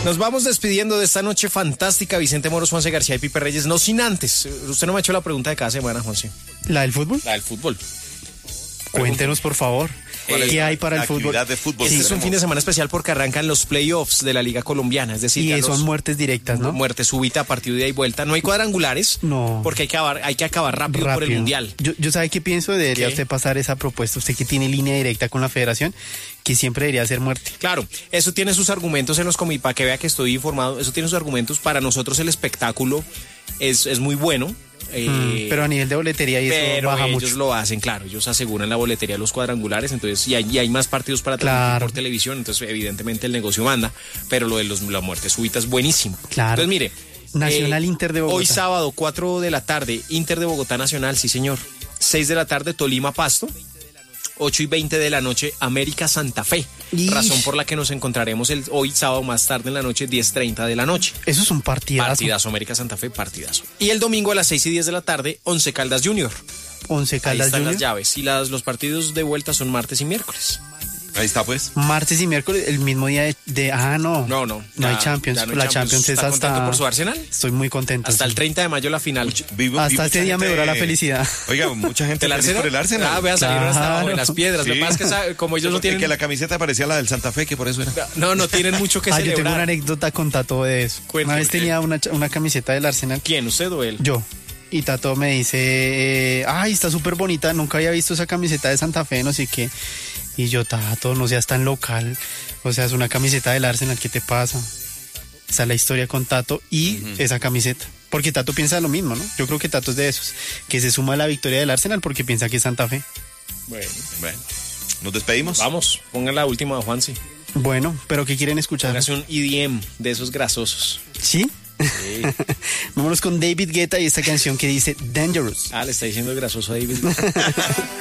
Nos vamos despidiendo de esta noche fantástica. Vicente Moros, Juanse García y Pipe Reyes. No sin antes. Usted no me ha hecho la pregunta de cada semana, Juanse. ¿La del fútbol? La del fútbol. Cuéntenos, por favor. ¿Qué hay para el fútbol? De fútbol Este es un fin de semana especial porque arrancan los playoffs de la Liga Colombiana. Es decir, Y son muertes directas, ¿no? Muerte súbita, partido de ida y vuelta. No hay cuadrangulares. No. Porque hay que acabar rápido por el Mundial. Yo ¿sabe qué pienso? Debería ¿Qué? usted pasar esa propuesta. Usted que tiene línea directa con la federación, que siempre debería ser muerte. Claro, eso tiene sus argumentos en los comités, para que vea que estoy informado. Eso tiene sus argumentos. Para nosotros el espectáculo es muy bueno. Pero a nivel de boletería y eso baja ellos mucho. lo hacen, claro, ellos aseguran la boletería de los cuadrangulares, entonces y hay más partidos para transmitir por televisión, entonces evidentemente el negocio manda, pero lo de la muerte súbita es buenísimo. Claro. Entonces mire, Nacional Inter de Bogotá. Hoy sábado 4 de la tarde, Inter de Bogotá Nacional, sí señor. 6 de la tarde, Tolima Pasto. 8:20 de la noche, América Santa Fe. Ish. Razón por la que nos encontraremos hoy sábado más tarde en la noche, 10:30 de la noche. Eso es un partidazo. Partidazo, América Santa Fe, partidazo. Y el domingo a las 6:10 de la tarde, 11 Caldas Junior. 11 Ahí Caldas están Junior. las llaves. Y los partidos de vuelta son martes y miércoles. Ahí está, pues. Martes y miércoles, el mismo día de no. No. No hay Champions. ya no hay La Champions es ¿Está contento hasta... por su Arsenal? Estoy muy contento. Hasta sí. el 30 de mayo la final. Hasta ese día me dura la felicidad. Oiga, mucha gente ¿El feliz Arsenal? por el Arsenal. Ah, vea, salieron hasta Claro. abajo de las piedras. Lo Sí. que pasa es que como ellos no tienen... Que la camiseta parecía la del Santa Fe, que por eso era. No tienen mucho que Yo tengo una celebrar. anécdota con Tato de eso. Cuénteme. Una vez tenía una camiseta del Arsenal. ¿Quién, usted o él? Yo. Y Tato me dice, ay, está súper bonita, nunca había visto esa camiseta de Santa Fe, no sé qué. Y yo, Tato, no seas tan local. O sea, es una camiseta del Arsenal, ¿qué te pasa? Esa es la historia con Tato y esa camiseta. Porque Tato piensa lo mismo, ¿no? Yo creo que Tato es de esos, que se suma a la victoria del Arsenal porque piensa que es Santa Fe. Bueno, ¿Nos despedimos? vamos, pongan la última, Juanse. Bueno, pero ¿qué quieren escuchar? Póngase un EDM de esos grasosos. ¿Sí? Vámonos con David Guetta y esta canción que dice Dangerous. Le está diciendo grasoso a David.